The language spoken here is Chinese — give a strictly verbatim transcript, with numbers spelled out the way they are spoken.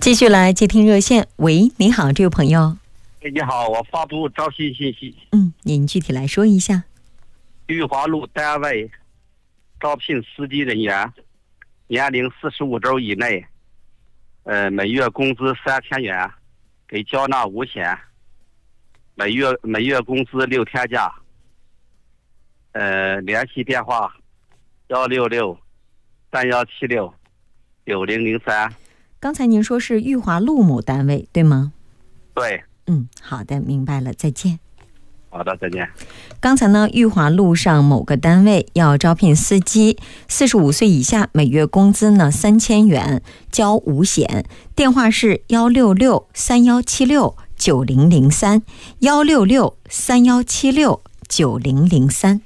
继续来接听热线。喂，你好，这位朋友。 你好，我发布招聘信息。 嗯，您具体来说一下。 裕华路单位招聘司机人员，年龄四十五周以内，呃，每月工资三千元，给交纳五险，每月每月工资六天假。呃，联系电话幺六六三幺七六九零零三。 刚才您说是裕华路某单位，对吗？ 对。 嗯，好的，明白了，再见。 好的，再见。 刚才呢，裕华路上某个单位要招聘司机，四十五岁以下，每月工资呢三千元，交五险。电话是幺六六三幺七六九零零三，幺六六三幺七六九零零三。